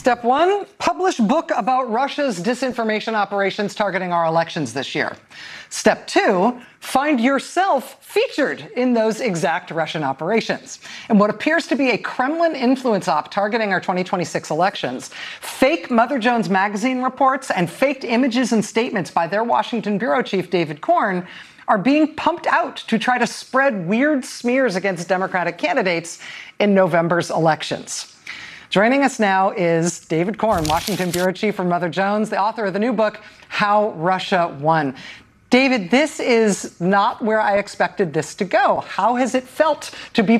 Step one, publish book about Russia's disinformation operations targeting our elections this year. Step two, find yourself featured in those exact Russian operations. And what appears to be a Kremlin influence op targeting our 2026 elections, fake Mother Jones magazine reports and faked images and statements by their Washington bureau chief, David Corn, are being pumped out to try to spread weird smears against Democratic candidates in November's elections. Joining us now is David Corn, Washington bureau chief for Mother Jones, the author of the new book, How Russia Won. David, this is not where I expected this to go. How has it felt to be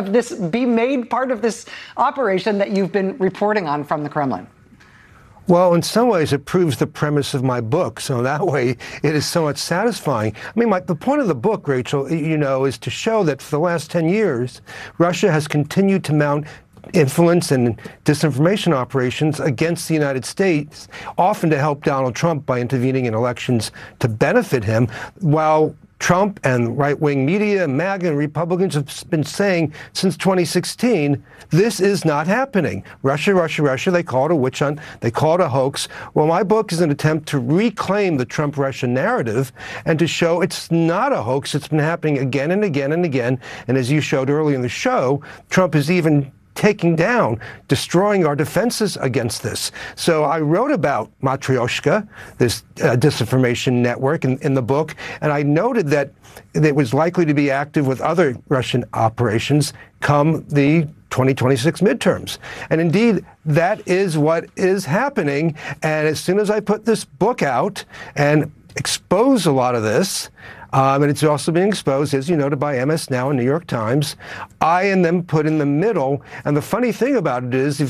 made part of this operation that you've been reporting on from the Kremlin? Well, in some ways, it proves the premise of my book. So that way, it is somewhat satisfying. I mean, the point of the book, Rachel, is to show that for the last 10 years, Russia has continued to mount influence and disinformation operations against the United States, often to help Donald Trump by intervening in elections to benefit him, while Trump and right-wing media, MAGA and Republicans have been saying since 2016, this is not happening. Russia, Russia, Russia, they call it a witch hunt, they call it a hoax. Well, my book is an attempt to reclaim the Trump-Russia narrative and to show it's not a hoax. It's been happening again and again and again. And as you showed earlier in the show, Trump is even taking down, destroying our defenses against this. So I wrote about Matryoshka, this disinformation network in the book, and I noted that it was likely to be active with other Russian operations come the 2026 midterms. And indeed, that is what is happening. And as soon as I put this book out and expose a lot of this, and it's also being exposed, as you noted, by MS Now and New York Times, I and them put in the middle. And the funny thing about it is,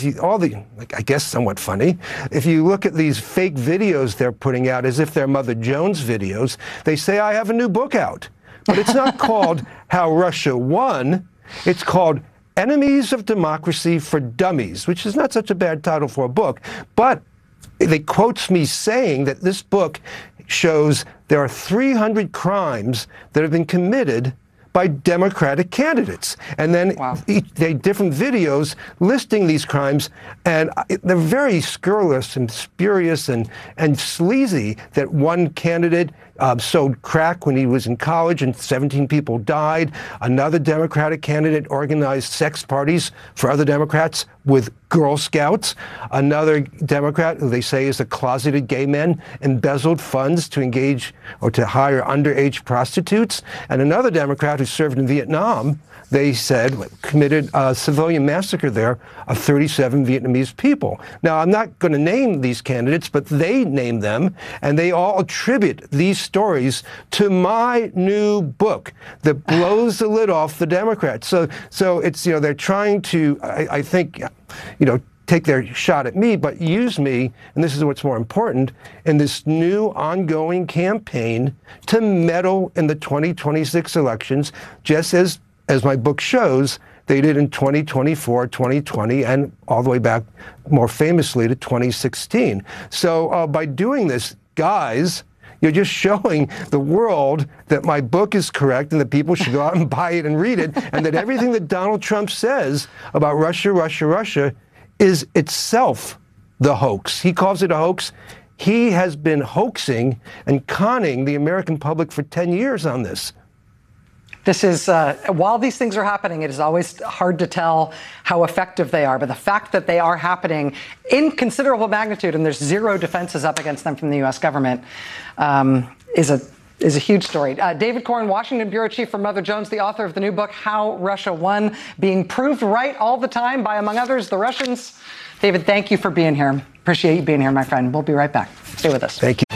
I guess somewhat funny, if you look at these fake videos they're putting out as if they're Mother Jones videos, they say, I have a new book out. But it's not called How Russia Won. It's called Enemies of Democracy for Dummies, which is not such a bad title for a book. But they quotes me saying that this book shows there are 300 crimes that have been committed by Democratic candidates. And then they different videos listing these crimes, and they're very scurrilous and spurious and sleazy. That one candidate sold crack when he was in college and 17 people died. Another Democratic candidate organized sex parties for other Democrats with Girl Scouts. Another Democrat, who they say is a closeted gay man, embezzled funds to engage or to hire underage prostitutes. And another Democrat who served in Vietnam, they said, committed a civilian massacre there of 37 Vietnamese people. Now, I'm not going to name these candidates, but they name them, and they all attribute these stories to my new book that blows the lid off the Democrats. So it's, they're trying to, I think, take their shot at me, but use me, and this is what's more important, in this new ongoing campaign to meddle in the 2026 elections, just as my book shows, they did in 2024, 2020, and all the way back more famously to 2016. So by doing this, guys, you're just showing the world that my book is correct and that people should go out and buy it and read it, and that everything that Donald Trump says about Russia, Russia, Russia is itself the hoax. He calls it a hoax. He has been hoaxing and conning the American public for 10 years on this. This is, while these things are happening, it is always hard to tell how effective they are. But the fact that they are happening in considerable magnitude and there's zero defenses up against them from the U.S. government is a huge story. David Corn, Washington bureau chief for Mother Jones, the author of the new book, How Russia Won, being proved right all the time by, among others, the Russians. David, thank you for being here. Appreciate you being here, my friend. We'll be right back. Stay with us. Thank you.